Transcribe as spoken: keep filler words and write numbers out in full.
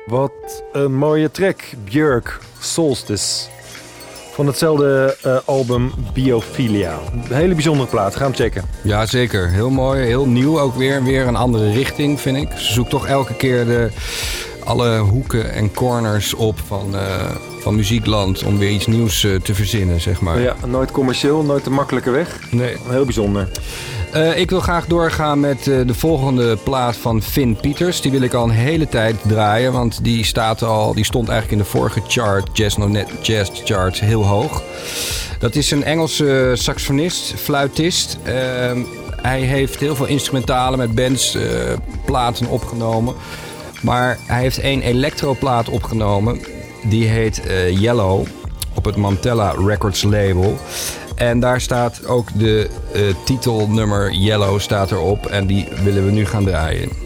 Wat een mooie track. Björk, Solstice. Van hetzelfde uh, album Biophilia. Een hele bijzondere plaat. Ga hem checken. Ja, zeker. Heel mooi. Heel nieuw ook weer. Weer een andere richting, vind ik. Ze zoekt toch elke keer de, alle hoeken en corners op van, uh, van muziekland om weer iets nieuws uh, te verzinnen, zeg maar. Ja, nooit commercieel, nooit de makkelijke weg. Nee. Heel bijzonder. Uh, ik wil graag doorgaan met uh, de volgende plaat van Finn Peters. Die wil ik al een hele tijd draaien, want die, staat al, die stond eigenlijk in de vorige chart, Jazz No Net Jazz Chart, heel hoog. Dat is een Engelse saxofonist, fluitist. Uh, hij heeft heel veel instrumentalen met bands, uh, platen opgenomen. Maar hij heeft één electroplaat opgenomen. Die heet uh, Yellow op het Mantella Records label. En daar staat ook de uh, titelnummer Yellow staat erop. En die willen we nu gaan draaien.